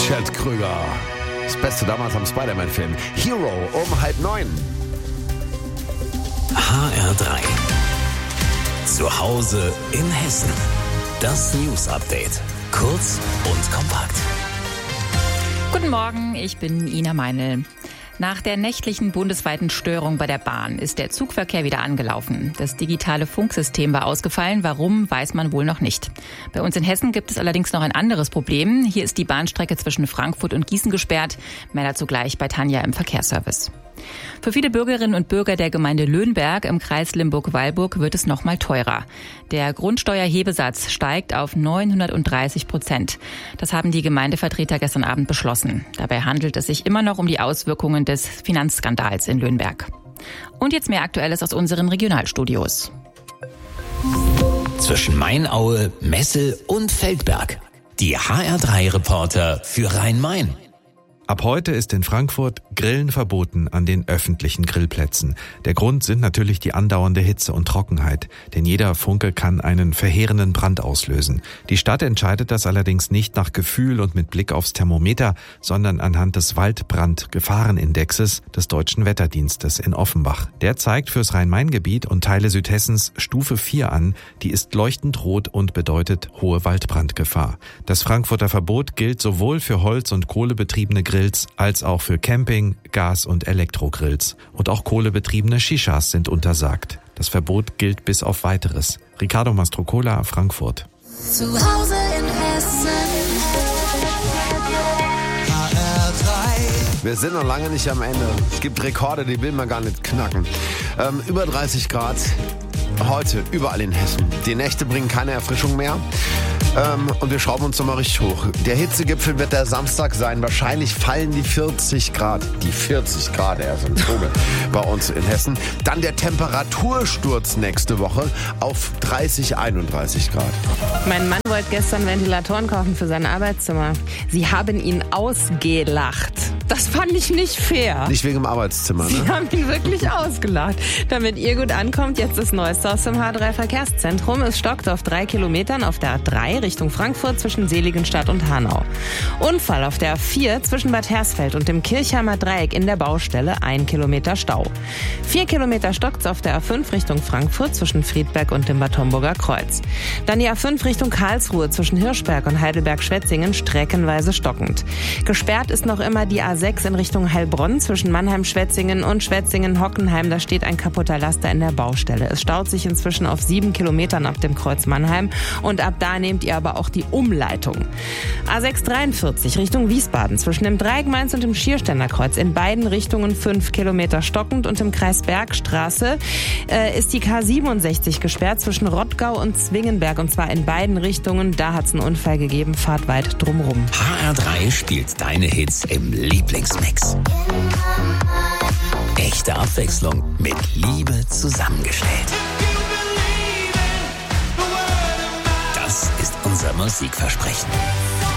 Chad Krüger. Das Beste damals am Spider-Man-Film. Hero um 8:30. HR3. Zu Hause in Hessen. Das News-Update. Kurz und kompakt. Guten Morgen, ich bin Ina Meinl. Nach der nächtlichen bundesweiten Störung bei der Bahn ist der Zugverkehr wieder angelaufen. Das digitale Funksystem war ausgefallen. Warum, weiß man wohl noch nicht. Bei uns in Hessen gibt es allerdings noch ein anderes Problem. Hier ist die Bahnstrecke zwischen Frankfurt und Gießen gesperrt. Mehr dazu gleich bei Tanja im Verkehrsservice. Für viele Bürgerinnen und Bürger der Gemeinde Löhnberg im Kreis Limburg-Weilburg wird es noch mal teurer. Der Grundsteuerhebesatz steigt auf 930%. Das haben die Gemeindevertreter gestern Abend beschlossen. Dabei handelt es sich immer noch um die Auswirkungen des Finanzskandals in Löhnberg. Und jetzt mehr Aktuelles aus unseren Regionalstudios. Zwischen Mainaue, Messel und Feldberg. Die HR3-Reporter für Rhein-Main. Ab heute ist in Frankfurt Grillen verboten an den öffentlichen Grillplätzen. Der Grund sind natürlich die andauernde Hitze und Trockenheit, denn jeder Funke kann einen verheerenden Brand auslösen. Die Stadt entscheidet das allerdings nicht nach Gefühl und mit Blick aufs Thermometer, sondern anhand des Waldbrandgefahrenindexes des Deutschen Wetterdienstes in Offenbach. Der zeigt fürs Rhein-Main-Gebiet und Teile Südhessens Stufe 4 an, die ist leuchtend rot und bedeutet hohe Waldbrandgefahr. Das Frankfurter Verbot gilt sowohl für Holz- und kohlebetriebene Grills als auch für Camping-, Gas- und Elektrogrills. Und auch kohlebetriebene Shishas sind untersagt. Das Verbot gilt bis auf Weiteres. Ricardo Mastrocola, Frankfurt. Zu Hause in Hessen. Wir sind noch lange nicht am Ende. Es gibt Rekorde, die will man gar nicht knacken. Über 30 Grad heute überall in Hessen. Die Nächte bringen keine Erfrischung mehr. Und wir schrauben uns nochmal richtig hoch. Der Hitzegipfel wird der Samstag sein. Wahrscheinlich fallen die 40 Grad. Die 40 Grad, er ist ein Vogel bei uns in Hessen. Dann der Temperatursturz nächste Woche auf 30, 31 Grad. Mein Mann wollte gestern Ventilatoren kaufen für sein Arbeitszimmer. Sie haben ihn ausgelacht. Das fand ich nicht fair. Nicht wegen dem Arbeitszimmer, ne? Sie haben ihn wirklich ausgelacht. Damit ihr gut ankommt, jetzt das Neueste aus dem H3-Verkehrszentrum. Es stockt auf 3 Kilometern auf der A3 Richtung Frankfurt zwischen Seligenstadt und Hanau. Unfall auf der A4 zwischen Bad Hersfeld und dem Kirchheimer Dreieck in der Baustelle, 1 Kilometer Stau. 4 Kilometer stockt's auf der A5 Richtung Frankfurt zwischen Friedberg und dem Bad Homburger Kreuz. Dann die A5 Richtung Karlsruhe zwischen Hirschberg und Heidelberg-Schwetzingen streckenweise stockend. Gesperrt ist noch immer die A6 in Richtung Heilbronn zwischen Mannheim-Schwetzingen und Schwetzingen-Hockenheim. Da steht ein kaputter Laster in der Baustelle. Es staut sich inzwischen auf 7 Kilometern ab dem Kreuz Mannheim und ab da nehmt ihr aber auch die Umleitung. A643 Richtung Wiesbaden zwischen dem Dreieck Mainz und dem Schierständer Kreuz in beiden Richtungen 5 Kilometer stockend und im Kreis Bergstraße ist die K67 gesperrt zwischen Rottgau und Zwingenberg und zwar in beiden Richtungen. Da hat es einen Unfall gegeben. Fahrt weit drumrum. HR3 spielt deine Hits im Lieblingsmix. Echte Abwechslung mit Liebe zusammengestellt. Das ist unser Musikversprechen.